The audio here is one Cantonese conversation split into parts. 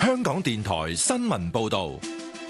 香港電台新聞報道。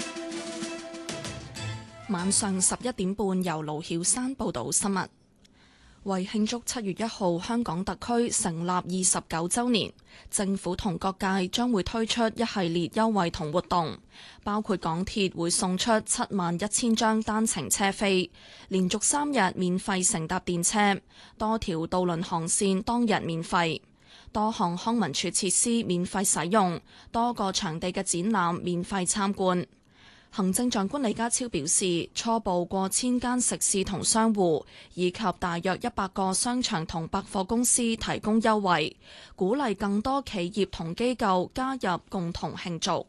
晚上11點半，由盧曉珊報道新聞。為慶祝7月1號香港特區成立29週年，政府同各界將會推出一系列優惠同活動，包括港鐵會送出71000張單程車飛，連續3日免費乘搭電車，多條渡輪航線當日免費，多項康文署設施免費使用，多個場地嘅展覽免費參觀。行政長官李家超表示，初步過千間食肆同商戶，以及大約100個商場同百貨公司提供優惠，鼓勵更多企業同機構加入共同慶祝。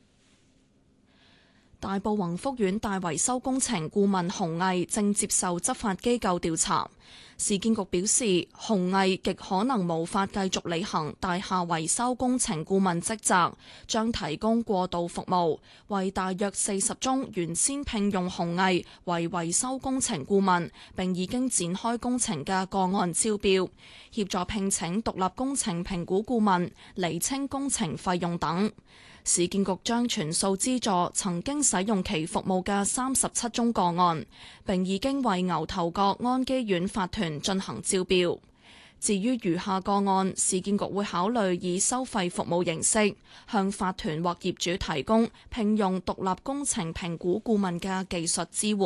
大埔宏福苑大維修工程顧問洪毅正接受執法機構調查。市建局表示，洪毅極可能無法繼續履行大廈維修工程顧問職責，將提供過渡服務，為大約40宗原先聘用洪毅為維修工程顧問並已經展開工程嘅個案招標，協助聘請獨立工程評估顧問，釐清工程費用等。市建局將全數資助曾經使用其服務嘅37宗個案，並已經為牛頭角安基苑法團進行招標。至於餘下個案，市建局會考慮以收費服務形式向法團或業主提供聘用獨立工程評估顧問嘅技術支援。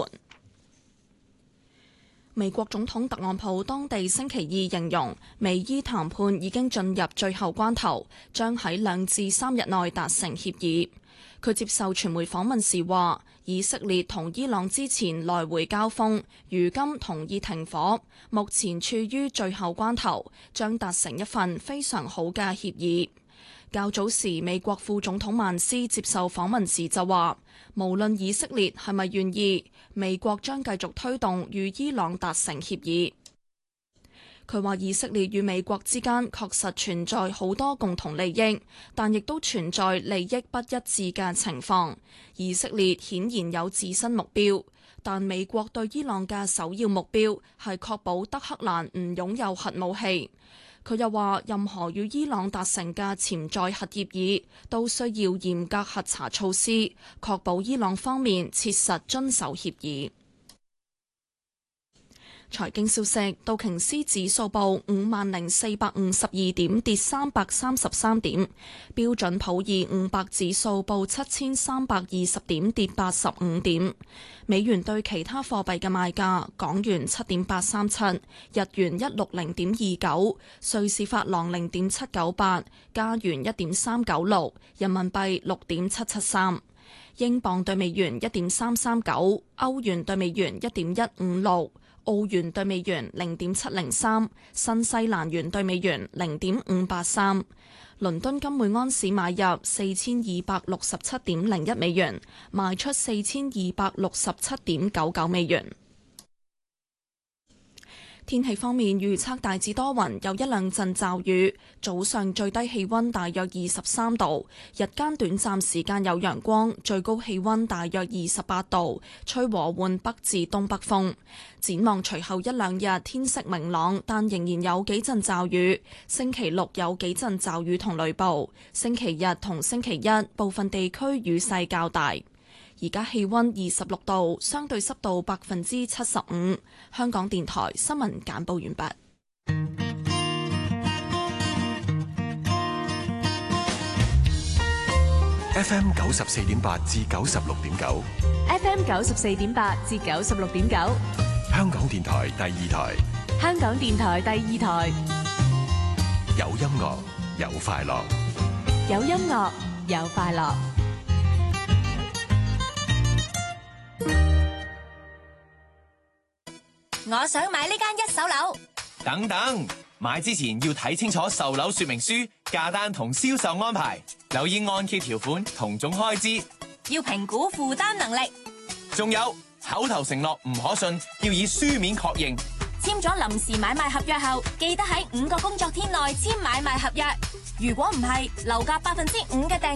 美國總統特朗普當地星期二形容美伊談判已經進入最後關頭，將喺2至3日內達成協議。佢接受傳媒訪問時話，以色列同伊朗之前來回交鋒，如今同意停火，目前處於最後關頭，將達成一份非常好嘅協議。較早時，美國副總統曼斯接受訪問時就話，無論以色列係咪願意，美國將繼續推動與伊朗達成協議。佢話以色列與美國之間確實存在好多共同利益，但亦都存在利益不一致嘅情況。以色列顯然有自身目標，但美國對伊朗嘅首要目標係確保德黑蘭唔擁有核武器。佢又話，任何與伊朗達成嘅潛在核協議都需要嚴格核查措施，確保伊朗方面切實遵守協議。財經消息，道瓊斯指數報50,452點，跌333點；標準普爾500指數報7320點，跌85點。美元對其他貨幣嘅賣價：港元7.837，日元160.29，瑞士法郎0.798，加元1.396，人民幣6.773，英鎊對美元1.339，歐元對美元1.156。澳元對美元0.703，新西蘭元對美元0.583，倫敦金每安士買入4267.01美元，賣出4267.99美元。天氣方面，預測大致多雲，有一兩陣驟雨，早上最低氣溫大約23度，日間短暫時間有陽光，最高氣溫大約28度，吹和緩北至東北風。展望隨後一兩日天色明朗，但仍然有幾陣驟雨。星期六有幾陣驟雨同雷暴，星期日同星期一部分地區雨勢較大。而家氣溫26度，相對濕度75%。香港電台新聞簡報完畢。 FM 94.8至96.9， FM 94.8至96.9， 香港電台第二台， 香港電台第二台， 有音樂有快樂， 有音樂有快樂。 我想買呢間一手樓。 等等，買之前要睇清楚售樓說明書、價單同銷售安排，留意按揭條款同總開支， 要評估負擔能力。 仲有口頭承諾唔可信，要以書面確認。 簽咗臨時買賣合約後，記得喺5個工作天內簽買賣合約。如果唔係，樓價5%嘅訂